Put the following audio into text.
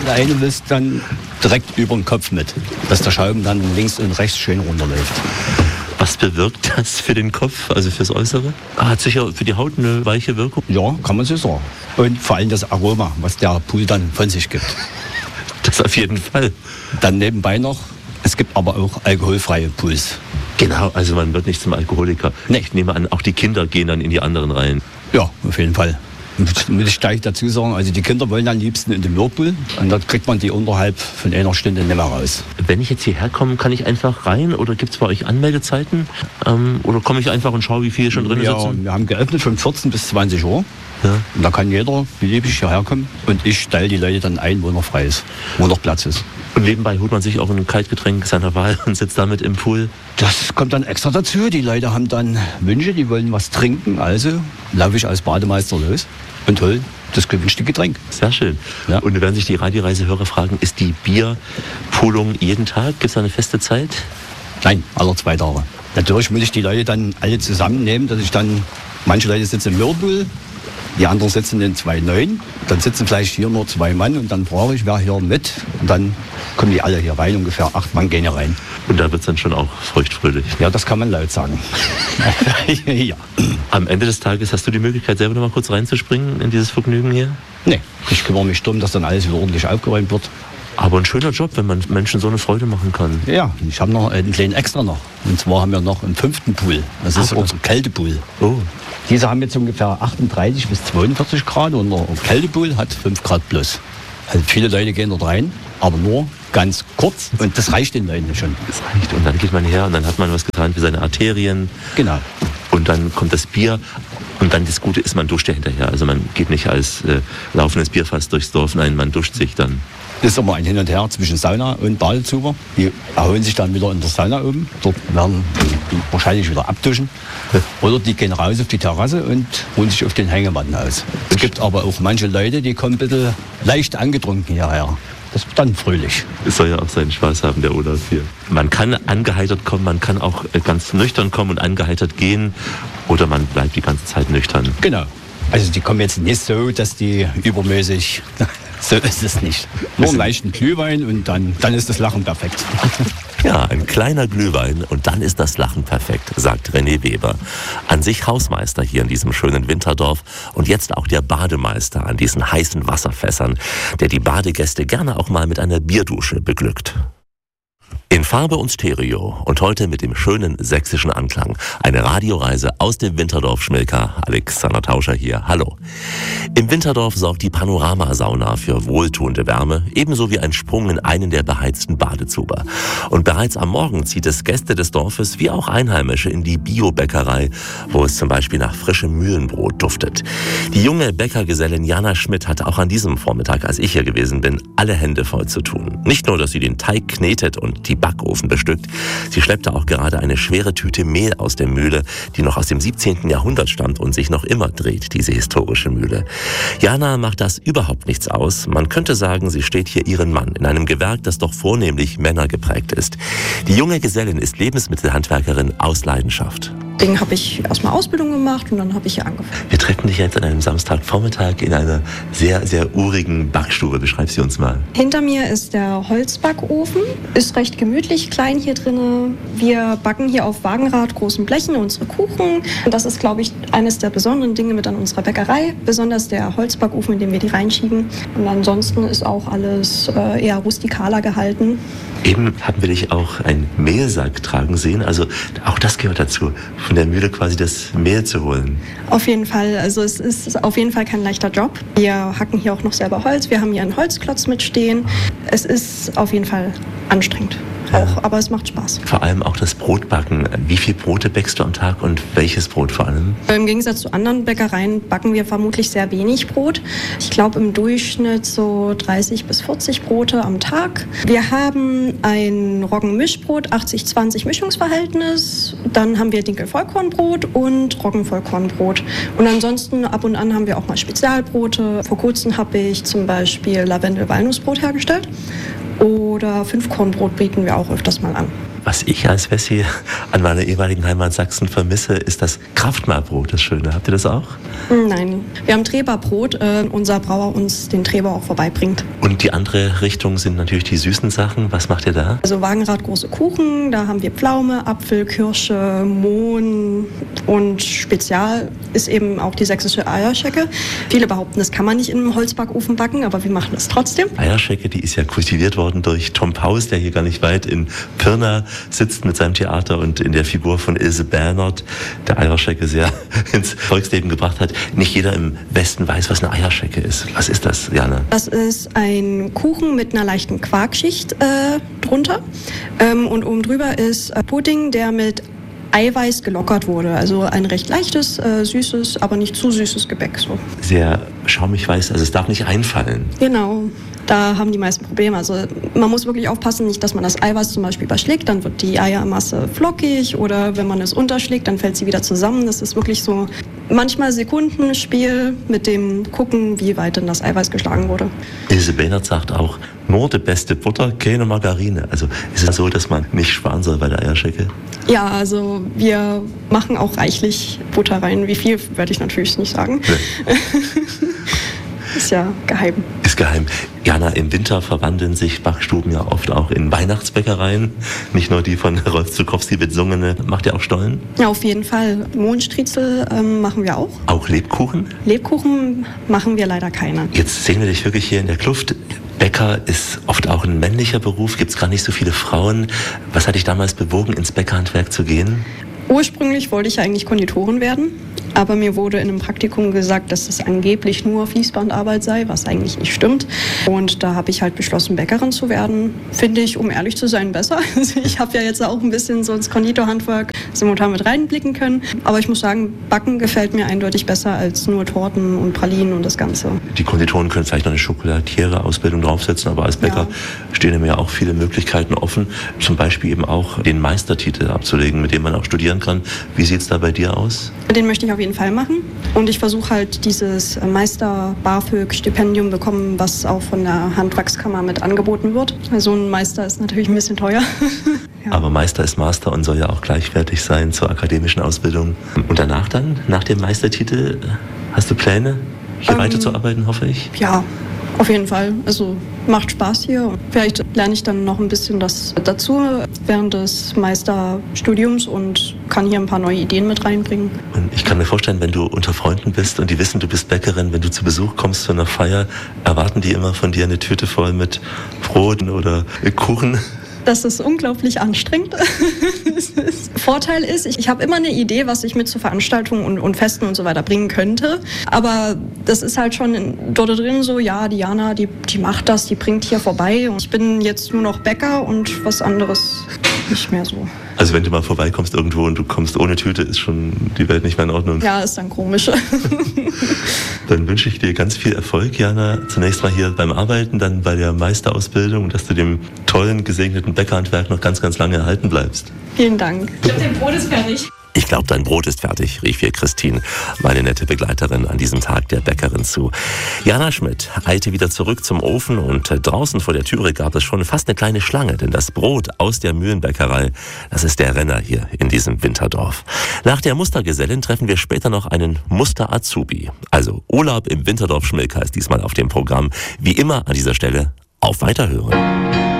Der eine willst dann direkt über den Kopf mit, dass der Schaum dann links und rechts schön runterläuft. Was bewirkt das für den Kopf, also fürs Äußere? Hat sicher für die Haut eine weiche Wirkung? Ja, kann man so sagen. Und vor allem das Aroma, was der Pool dann von sich gibt. Das auf jeden Fall. Dann nebenbei noch, es gibt aber auch alkoholfreie Pools. Genau, also man wird nicht zum Alkoholiker. Nee. Ich nehme an, auch die Kinder gehen dann in die anderen Reihen. Ja, auf jeden Fall. Muss ich gleich dazu sagen, also die Kinder wollen am liebsten in den Whirlpool und da kriegt man die unterhalb von einer Stunde nicht mehr raus. Wenn ich jetzt hierher komme, kann ich einfach rein oder gibt es bei euch Anmeldezeiten? Oder komme ich einfach und schaue, wie viele schon drin Ja, sitzen? wir haben geöffnet von 14 bis 20 Uhr. Ja. Und da kann jeder beliebig hierher kommen und ich stelle die Leute dann ein, wo noch frei ist, wo noch Platz ist. Und nebenbei holt man sich auch ein Kaltgetränk seiner Wahl und sitzt damit im Pool? Das kommt dann extra dazu. Die Leute haben dann Wünsche, die wollen was trinken. Also laufe ich als Bademeister los und hole das gewünschte Getränk. Sehr schön. Ja. Und werden sich die Radioreisehörer fragen, ist die Bierpolung jeden Tag? Gibt es da eine feste Zeit? Nein, alle 2 Tage. Natürlich muss ich die Leute dann alle zusammennehmen, dass ich dann, manche Leute sitzen im Whirlpool, die anderen sitzen in 2,9. Dann sitzen vielleicht hier nur 2 Mann und dann frage ich, wer hier mit. Und dann kommen die alle hier rein, ungefähr 8 Mann gehen hier rein. Und da wird es dann schon auch feuchtfröhlich. Ja, das kann man laut sagen. Ja. Am Ende des Tages hast du die Möglichkeit, selber noch mal kurz reinzuspringen in dieses Vergnügen hier? Nee, ich kümmere mich darum, dass dann alles wieder ordentlich aufgeräumt wird. Aber ein schöner Job, wenn man Menschen so eine Freude machen kann. Ja, ich habe noch einen kleinen Extra noch. Und zwar haben wir noch einen 5. Pool. Das ist unser Kältepool. Oh. Diese haben jetzt ungefähr 38 bis 42 Grad und der Kältepool hat 5 Grad plus. Also viele Leute gehen dort rein, aber nur ganz kurz und das reicht den Leuten schon. Das reicht. Und dann geht man her und dann hat man was getan für seine Arterien. Genau. Und dann kommt das Bier. Und dann das Gute ist, man duscht ja hinterher. Also man geht nicht als laufendes Bierfass durchs Dorf. Nein, man duscht sich dann. Das ist immer ein Hin und Her zwischen Sauna und Badezuber. Die erholen sich dann wieder in der Sauna oben. Dort werden die wahrscheinlich wieder abduschen. Oder die gehen raus auf die Terrasse und ruhen sich auf den Hängematten aus. Es gibt aber auch manche Leute, die kommen ein bisschen leicht angetrunken hierher. Das wird dann fröhlich. Es soll ja auch seinen Spaß haben, der Olaf hier. Man kann angeheitert kommen, man kann auch ganz nüchtern kommen und angeheitert gehen. Oder man bleibt die ganze Zeit nüchtern. Genau. Also die kommen jetzt nicht so, dass die übermäßig... So ist es nicht. Nur einen leichten Glühwein und dann ist das Lachen perfekt. Ja, ein kleiner Glühwein und dann ist das Lachen perfekt, sagt René Weber. An sich Hausmeister hier in diesem schönen Winterdorf und jetzt auch der Bademeister an diesen heißen Wasserfässern, der die Badegäste gerne auch mal mit einer Bierdusche beglückt. In Farbe und Stereo und heute mit dem schönen sächsischen Anklang. Eine Radioreise aus dem Winterdorf Schmilka. Alexander Tauscher hier. Hallo. Im Winterdorf sorgt die Panoramasauna für wohltuende Wärme, ebenso wie ein Sprung in einen der beheizten Badezuber. Und bereits am Morgen zieht es Gäste des Dorfes wie auch Einheimische in die Biobäckerei, wo es zum Beispiel nach frischem Mühlenbrot duftet. Die junge Bäckergesellin Jana Schmidt hatte auch an diesem Vormittag, als ich hier gewesen bin, alle Hände voll zu tun. Nicht nur, dass sie den Teig knetet und die Backofen bestückt. Sie schleppte auch gerade eine schwere Tüte Mehl aus der Mühle, die noch aus dem 17. Jahrhundert stammt und sich noch immer dreht, diese historische Mühle. Jana macht das überhaupt nichts aus. Man könnte sagen, sie steht hier ihren Mann in einem Gewerk, das doch vornehmlich männergeprägt ist. Die junge Gesellin ist Lebensmittelhandwerkerin aus Leidenschaft. Deswegen habe ich erstmal Ausbildung gemacht und dann habe ich hier angefangen. Wir treffen dich jetzt an einem Samstagvormittag in einer sehr, sehr urigen Backstube. Beschreib sie uns mal. Hinter mir ist der Holzbackofen. Ist recht gemütlich, klein hier drin. Wir backen hier auf Wagenrad großen Blechen unsere Kuchen. Und das ist, glaube ich, eines der besonderen Dinge mit an unserer Bäckerei. Besonders der Holzbackofen, in dem wir die reinschieben. Und ansonsten ist auch alles eher rustikaler gehalten. Eben haben wir dich auch einen Mehlsack tragen sehen. Also auch das gehört dazu, von der Mühle quasi das Mehl zu holen. Auf jeden Fall. Also es ist auf jeden Fall kein leichter Job. Wir hacken hier auch noch selber Holz. Wir haben hier einen Holzklotz mitstehen. Es ist auf jeden Fall anstrengend. Auch, aber es macht Spaß. Vor allem auch das Brotbacken. Wie viel Brote bäckst du am Tag und welches Brot vor allem? Im Gegensatz zu anderen Bäckereien backen wir vermutlich sehr wenig Brot. Ich glaube im Durchschnitt so 30 bis 40 Brote am Tag. Wir haben ein Roggenmischbrot, 80-20 Mischungsverhältnis. Dann haben wir Dinkel-Vollkornbrot und Roggenvollkornbrot. Und ansonsten ab und an haben wir auch mal Spezialbrote. Vor kurzem habe ich zum Beispiel Lavendel-Walnussbrot hergestellt. Oder 5-Kornbrot bieten wir auch öfters mal an. Was ich als Wessi an meiner ehemaligen Heimat Sachsen vermisse, ist das Kraftmahlbrot, das Schöne. Habt ihr das auch? Nein, wir haben Treberbrot, unser Brauer uns den Treber auch vorbeibringt. Und die andere Richtung sind natürlich die süßen Sachen. Was macht ihr da? Also Wagenrad große Kuchen, da haben wir Pflaume, Apfel, Kirsche, Mohn und spezial ist eben auch die sächsische Eierschecke. Viele behaupten, das kann man nicht in einem Holzbackofen backen, aber wir machen das trotzdem. Eierschecke, die ist ja kultiviert worden durch Tom Paus, der hier gar nicht weit in Pirna sitzt mit seinem Theater und in der Figur von Ilse Bernert, der Eierschecke sehr ins Volksleben gebracht hat. Nicht jeder im Westen weiß, was eine Eierschecke ist. Was ist das, Jana? Das ist ein Kuchen mit einer leichten Quarkschicht drunter und oben drüber ist Pudding, der mit Eiweiß gelockert wurde. Also ein recht leichtes, süßes, aber nicht zu süßes Gebäck. So. Sehr schaumig weiß, also es darf nicht einfallen. Genau. Da haben die meisten Probleme. Also man muss wirklich aufpassen, nicht, dass man das Eiweiß zum Beispiel überschlägt, dann wird die Eiermasse flockig oder wenn man es unterschlägt, dann fällt sie wieder zusammen. Das ist wirklich so manchmal Sekundenspiel mit dem Gucken, wie weit denn das Eiweiß geschlagen wurde. Ilse Bernert sagt auch, nur die beste Butter, keine Margarine. Also ist es so, dass man nicht sparen soll bei der Eierschecke? Ja, also wir machen auch reichlich Butter rein. Wie viel, werde ich natürlich nicht sagen. Nee. Ist ja geheim. Ist geheim. Jana, im Winter verwandeln sich Backstuben ja oft auch in Weihnachtsbäckereien. Nicht nur die von Rolf Zukowski besungene. Macht ihr auch Stollen? Ja, auf jeden Fall. Mohnstriezel machen wir auch. Auch Lebkuchen? Lebkuchen machen wir leider keine. Jetzt sehen wir dich wirklich hier in der Kluft. Bäcker ist oft auch ein männlicher Beruf. Gibt es gar nicht so viele Frauen. Was hat dich damals bewogen, ins Bäckerhandwerk zu gehen? Ursprünglich wollte ich ja eigentlich Konditorin werden, aber mir wurde in einem Praktikum gesagt, dass das angeblich nur Fließbandarbeit sei, was eigentlich nicht stimmt. Und da habe ich halt beschlossen, Bäckerin zu werden. Finde ich, um ehrlich zu sein, besser. Also ich habe ja jetzt auch ein bisschen so ins Konditorhandwerk simultan mit reinblicken können. Aber ich muss sagen, Backen gefällt mir eindeutig besser als nur Torten und Pralinen und das Ganze. Die Konditoren können vielleicht noch eine Schokolatiere-Ausbildung draufsetzen, aber als Bäcker stehen mir ja auch viele Möglichkeiten offen. Zum Beispiel eben auch den Meistertitel abzulegen, mit dem man auch studieren kann. Wie sieht es da bei dir aus? Den möchte ich auf jeden Fall machen. Und ich versuche halt dieses Meister-BAföG-Stipendium bekommen, was auch von der Handwerkskammer mit angeboten wird. Also ein Meister ist natürlich ein bisschen teuer. Ja. Aber Meister ist Master und soll ja auch gleichwertig sein zur akademischen Ausbildung. Und danach dann, nach dem Meistertitel, hast du Pläne, hier weiterzuarbeiten, hoffe ich? Ja, auf jeden Fall. Also macht Spaß hier. Vielleicht lerne ich dann noch ein bisschen das dazu während des Meisterstudiums und kann hier ein paar neue Ideen mit reinbringen. Und ich kann mir vorstellen, wenn du unter Freunden bist und die wissen, du bist Bäckerin, wenn du zu Besuch kommst zu einer Feier, erwarten die immer von dir eine Tüte voll mit Broten oder Kuchen? Das ist unglaublich anstrengend. Vorteil ist, ich habe immer eine Idee, was ich mit zu Veranstaltungen und Festen und so weiter bringen könnte. Aber das ist halt schon dort drin so, ja, die Jana, die macht das, die bringt hier vorbei. Und ich bin jetzt nur noch Bäcker und was anderes nicht mehr so. Also wenn du mal vorbeikommst irgendwo und du kommst ohne Tüte, ist schon die Welt nicht mehr in Ordnung. Ja, ist dann komisch. Dann wünsche ich dir ganz viel Erfolg, Jana. Zunächst mal hier beim Arbeiten, dann bei der Meisterausbildung und dass du dem tollen, gesegneten Bäckerhandwerk noch ganz, ganz lange erhalten bleibst. Vielen Dank. Ich glaube, dein Brot ist fertig. Ich glaube, dein Brot ist fertig, rief ihr Christine, meine nette Begleiterin, an diesem Tag der Bäckerin zu. Jana Schmidt eilte wieder zurück zum Ofen und draußen vor der Türe gab es schon fast eine kleine Schlange, denn das Brot aus der Mühlenbäckerei, das ist der Renner hier in diesem Winterdorf. Nach der Mustergesellin treffen wir später noch einen Muster-Azubi. Also Urlaub im Winterdorf Schmilka ist diesmal auf dem Programm. Wie immer an dieser Stelle auf Weiterhören.